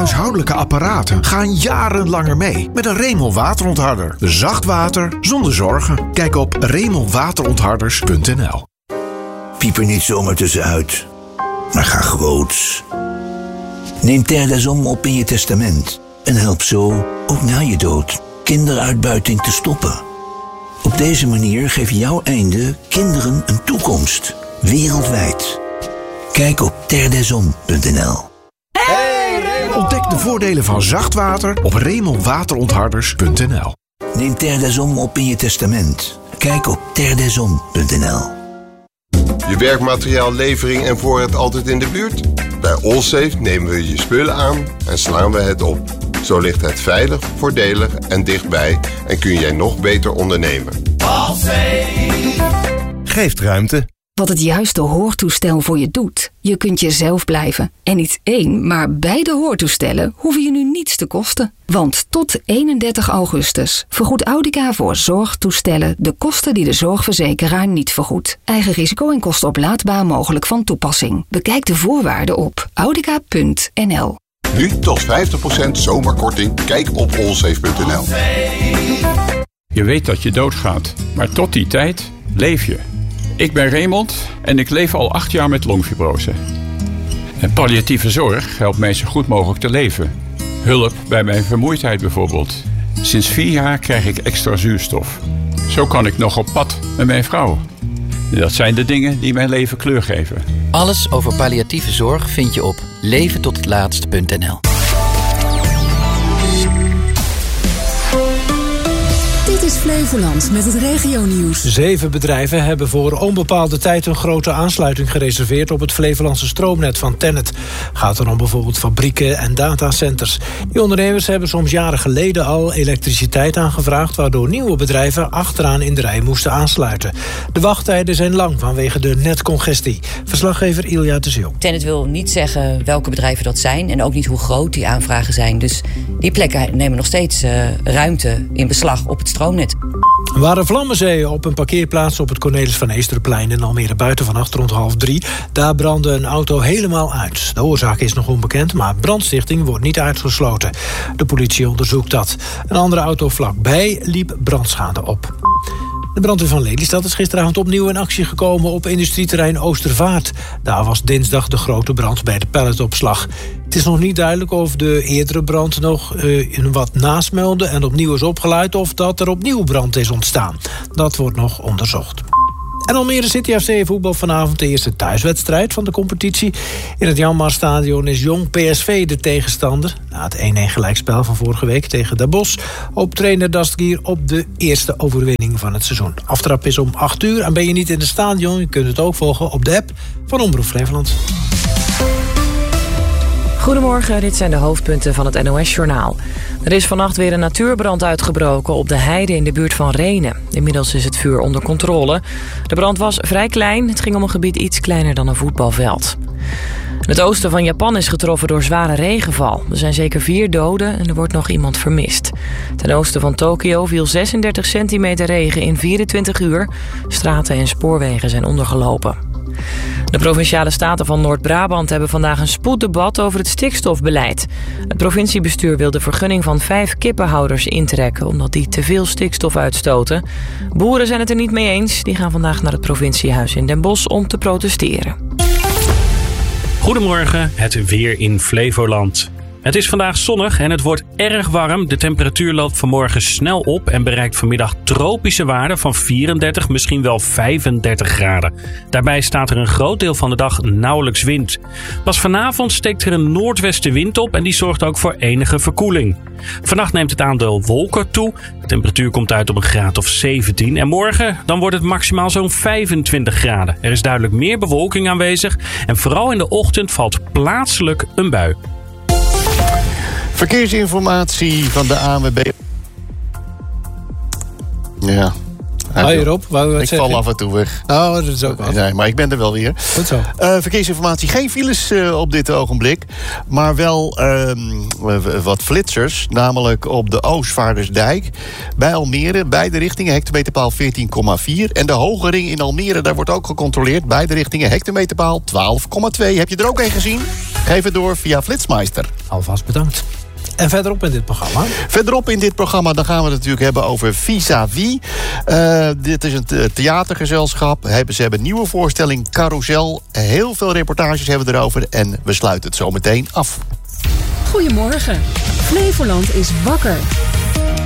huishoudelijke apparaten gaan jaren langer mee met een Remel waterontharder. Zacht water zonder zorgen. Kijk op remelwaterontharders.nl. Piep er niet zomaar tussenuit, maar ga groots. Neem Terre des Hommes op in je testament en help zo, ook na je dood, kinderuitbuiting te stoppen. Op deze manier geeft jouw einde kinderen een toekomst, wereldwijd. Kijk op terredeshommes.nl. Ontdek de voordelen van zacht water op remelwaterontharders.nl. Neem Terre des Hommes op in je testament. Kijk op terredeshommes.nl. Je werkmateriaallevering en voorraad altijd in de buurt? Bij Allsafe nemen we je spullen aan en slaan we het op. Zo ligt het veilig, voordelig en dichtbij en kun jij nog beter ondernemen. Allsafe geeft ruimte. Wat het juiste hoortoestel voor je doet. Je kunt jezelf blijven. En niet één, maar beide hoortoestellen hoeven je nu niets te kosten. Want tot 31 augustus vergoedt Audica voor zorgtoestellen de kosten die de zorgverzekeraar niet vergoedt. Eigen risico en kosten oplaadbaar mogelijk van toepassing. Bekijk de voorwaarden op audica.nl. Nu tot 50% zomerkorting. Kijk op allsafe.nl. Je weet dat je doodgaat, maar tot die tijd leef je. Ik ben Raymond en ik leef al 8 jaar met longfibrose. En palliatieve zorg helpt mij zo goed mogelijk te leven. Hulp bij mijn vermoeidheid bijvoorbeeld. Sinds 4 jaar krijg ik extra zuurstof. Zo kan ik nog op pad met mijn vrouw. Dat zijn de dingen die mijn leven kleur geven. Alles over palliatieve zorg vind je op leventothetlaatst.nl. Dit is Flevoland met het regionieuws. 7 bedrijven hebben voor onbepaalde tijd een grote aansluiting gereserveerd op het Flevolandse stroomnet van TenneT. Gaat er om bijvoorbeeld fabrieken en datacenters. Die ondernemers hebben soms jaren geleden al elektriciteit aangevraagd, waardoor nieuwe bedrijven achteraan in de rij moesten aansluiten. De wachttijden zijn lang vanwege de netcongestie. Verslaggever Ilja de Zeeuw. TenneT wil niet zeggen welke bedrijven dat zijn en ook niet hoe groot die aanvragen zijn. Dus die plekken nemen nog steeds ruimte in beslag op het stroomnet. Er waren vlammenzeeën op een parkeerplaats op het Cornelis van Eesterplein in Almere Buiten vannacht rond 2:30. Daar brandde een auto helemaal uit. De oorzaak is nog onbekend, maar brandstichting wordt niet uitgesloten. De politie onderzoekt dat. Een andere auto vlakbij liep brandschade op. De brandweer van Lelystad is gisteravond opnieuw in actie gekomen op industrieterrein Oostervaart. Daar was dinsdag de grote brand bij de pelletopslag. Het is nog niet duidelijk of de eerdere brand nog wat nasmeldde en opnieuw is opgeluid of dat er opnieuw brand is ontstaan. Dat wordt nog onderzocht. En Almere City FC voetbal vanavond de eerste thuiswedstrijd van de competitie. In het Janmaatstadion is Jong PSV de tegenstander. Na het 1-1 gelijkspel van vorige week tegen Den Bosch hoopt trainer Dastgier op de eerste overwinning van het seizoen. Aftrap is om 8:00 en ben je niet in het stadion, je kunt het ook volgen op de app van Omroep Flevoland. Goedemorgen, dit zijn de hoofdpunten van het NOS-journaal. Er is vannacht weer een natuurbrand uitgebroken op de heide in de buurt van Rhenen. Inmiddels is het vuur onder controle. De brand was vrij klein, het ging om een gebied iets kleiner dan een voetbalveld. Het oosten van Japan is getroffen door zware regenval. Er zijn zeker 4 doden en er wordt nog iemand vermist. Ten oosten van Tokio viel 36 centimeter regen in 24 uur. Straten en spoorwegen zijn ondergelopen. De Provinciale Staten van Noord-Brabant hebben vandaag een spoeddebat over het stikstofbeleid. Het provinciebestuur wil de vergunning van 5 kippenhouders intrekken, omdat die te veel stikstof uitstoten. Boeren zijn het er niet mee eens. Die gaan vandaag naar het provinciehuis in Den Bosch om te protesteren. Goedemorgen, het weer in Flevoland. Het is vandaag zonnig en het wordt erg warm. De temperatuur loopt vanmorgen snel op en bereikt vanmiddag tropische waarden van 34, misschien wel 35 graden. Daarbij staat er een groot deel van de dag nauwelijks wind. Pas vanavond steekt er een noordwestenwind op en die zorgt ook voor enige verkoeling. Vannacht neemt het aandeel wolken toe. De temperatuur komt uit op een graad of 17. En morgen dan wordt het maximaal zo'n 25 graden. Er is duidelijk meer bewolking aanwezig en vooral in de ochtend valt plaatselijk een bui. Verkeersinformatie van de ANWB. Ja, Hoi Rob, ik val af en toe weg. Oh, dat is ook wel. Nee, maar ik ben er wel weer. Goed zo. Verkeersinformatie, geen files op dit ogenblik. Maar wel wat flitsers. Namelijk op de Oostvaardersdijk. Bij Almere, beide richtingen, hectometerpaal 14,4. En de Hoge Ring in Almere, daar wordt ook gecontroleerd. Beide richtingen, hectometerpaal 12,2. Heb je er ook een gezien? Geef het door via Flitsmeister. Alvast bedankt. En verderop in dit programma? Verderop in dit programma, dan gaan we het natuurlijk hebben over Vis-à-Vis. Dit is een theatergezelschap. Ze hebben een nieuwe voorstelling, Carousel. Heel veel reportages hebben we erover. En we sluiten het zo meteen af. Goedemorgen. Flevoland is wakker.